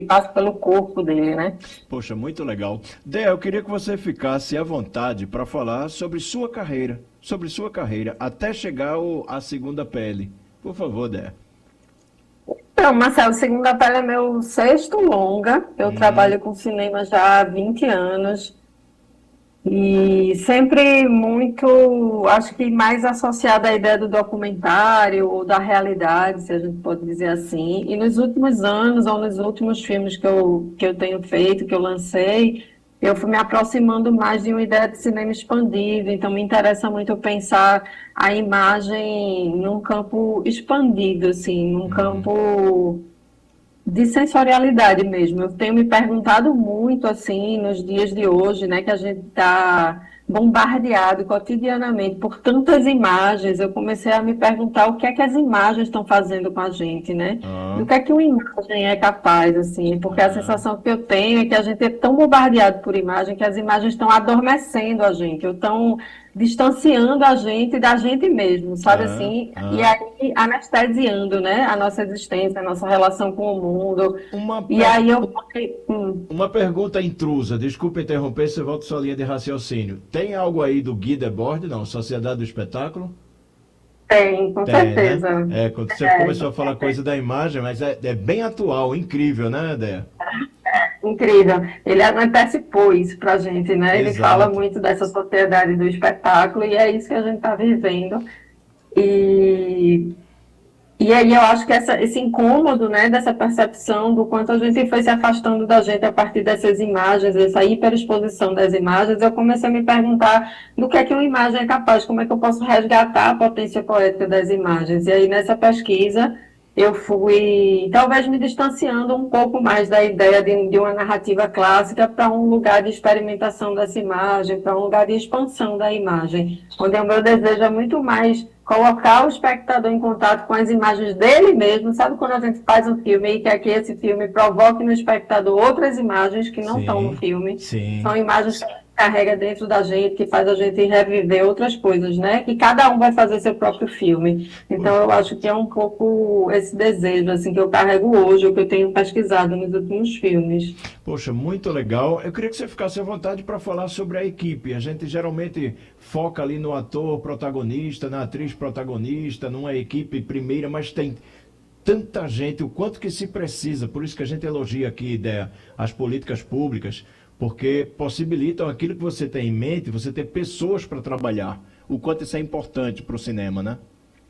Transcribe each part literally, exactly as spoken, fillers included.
passa pelo corpo dele, né? Poxa, muito legal. Dé, eu queria que você ficasse à vontade para falar sobre sua carreira, sobre sua carreira, até chegar ao- à segunda pele. Por favor, Dé. Então, Marcelo, Segunda Pele é meu sexto longa. Eu Hum, trabalho com cinema já há vinte anos. E sempre muito, acho que mais associada à ideia do documentário ou da realidade, se a gente pode dizer assim. E nos últimos anos, ou nos últimos filmes que eu, que eu tenho feito, que eu lancei, eu fui me aproximando mais de uma ideia de cinema expandido. Então, me interessa muito pensar a imagem num campo expandido, assim, num uhum. campo de sensorialidade mesmo. Eu tenho me perguntado muito, assim, nos dias de hoje, né, que a gente está bombardeado cotidianamente por tantas imagens. Eu comecei a me perguntar o que é que as imagens estão fazendo com a gente, né? Do Ah, que é que uma imagem é capaz, assim, porque a ah, sensação que eu tenho é que a gente é tão bombardeado por imagem que as imagens estão adormecendo a gente, ou estão distanciando a gente da gente mesmo, sabe ah, assim? E ah. aí anestesiando, né, a nossa existência, a nossa relação com o mundo. Uma, E per- aí eu falei, hum, uma pergunta intrusa, desculpa interromper, você volta sua linha de raciocínio. Tem algo aí do Guy Debord, não? Sociedade do Espetáculo? tem, com Tem, né? certeza. É, quando você É, começou a falar coisa da imagem, mas é, é bem atual, incrível, né, Dé? incrível. Ele antecipou isso para a gente, né? Ele fala Exato. muito dessa sociedade do espetáculo e é isso que a gente está vivendo. E E aí eu acho que essa, esse incômodo, né, dessa percepção do quanto a gente foi se afastando da gente a partir dessas imagens, essa hiperexposição das imagens, eu comecei a me perguntar do que é que uma imagem é capaz, como é que eu posso resgatar a potência poética das imagens. E aí nessa pesquisa eu fui talvez me distanciando um pouco mais da ideia de, de uma narrativa clássica para um lugar de experimentação dessa imagem, para um lugar de expansão da imagem, onde o meu desejo é muito mais colocar o espectador em contato com as imagens dele mesmo. Sabe quando a gente faz um filme e quer que esse filme provoque no espectador outras imagens que não estão no Sim, filme? São sim. imagens que a gente carrega dentro da gente, que faz a gente reviver outras coisas, né? Que cada um vai fazer seu próprio filme. Então, Poxa, eu acho que é um pouco esse desejo assim que eu carrego hoje, o que eu tenho pesquisado nos últimos filmes. poxa, muito legal. Eu queria que você ficasse à vontade para falar sobre a equipe. A gente geralmente foca ali no ator protagonista, na atriz protagonista, numa equipe primeira, mas tem tanta gente, o quanto que se precisa. Por isso que a gente elogia aqui, ideia, as políticas públicas, porque possibilitam aquilo que você tem em mente, você ter pessoas para trabalhar. O quanto isso é importante para o cinema, né?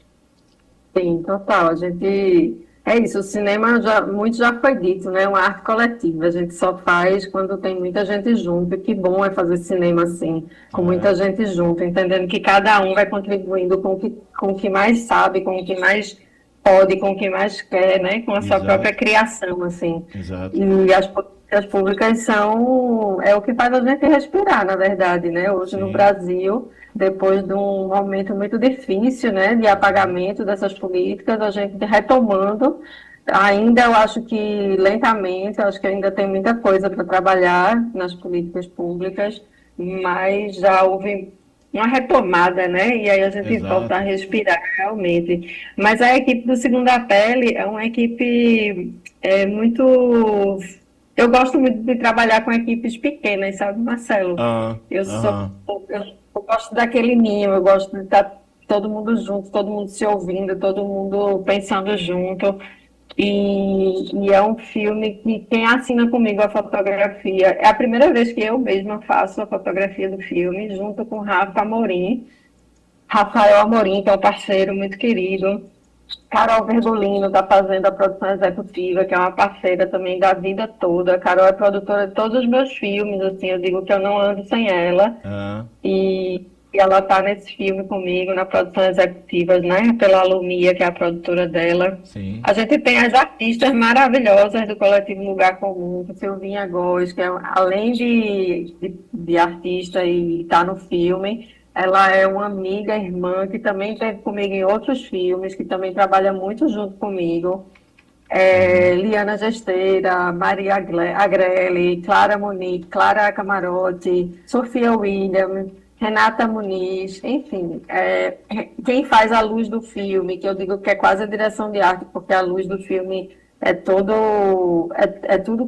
Sim, total. A gente. É isso, o cinema já, muito já foi dito, né? Uma arte coletiva. A gente só faz quando tem muita gente junto. E que bom é fazer cinema assim, com É, muita gente junto, entendendo que cada um vai contribuindo com o que, com o que mais sabe, com o que mais pode, com o que mais quer, né? Com a sua própria exato, criação, assim. exato. E as políticas públicas são, é o que faz a gente respirar, na verdade, né? Hoje no Sim. Brasil, depois de um momento muito difícil, né, de Uhum. apagamento dessas políticas, a gente retomando, ainda eu acho que lentamente, eu acho que ainda tem muita coisa para trabalhar nas políticas públicas, mas já houve uma retomada, né? E aí a gente volta a Exato. respirar realmente. Mas a equipe do Segunda Pele é uma equipe é, muito. Eu gosto muito de trabalhar com equipes pequenas, sabe, Marcelo? Ah, Eu sou, aham. eu, eu gosto daquele ninho, eu gosto de estar todo mundo junto, todo mundo se ouvindo, todo mundo pensando junto. E, e é um filme que quem assina comigo a fotografia, é a primeira vez que eu mesma faço a fotografia do filme, junto com Rafa Amorim. Rafael Amorim, que é um parceiro muito querido. Carol Vergolino está fazendo a produção executiva, que é uma parceira também da vida toda. A Carol é produtora de todos os meus filmes, assim, eu digo que eu não ando sem ela. Ah, E, e ela está nesse filme comigo, na produção executiva, né? Pela Lumia, que é a produtora dela. sim. A gente tem as artistas maravilhosas do coletivo Lugar Comum, que é Silvinha Góes, que é, além de, de, de artista e está no filme, ela é uma amiga, irmã, que também esteve comigo em outros filmes, que também trabalha muito junto comigo. É, Uhum. Liana Gesteira, Maria Agle- Agrelli, Clara Muniz, Clara Camarote, Sofia William, Renata Muniz, enfim, é, quem faz a luz do filme, que eu digo que é quase a direção de arte, porque a luz do filme é todo, é, é tudo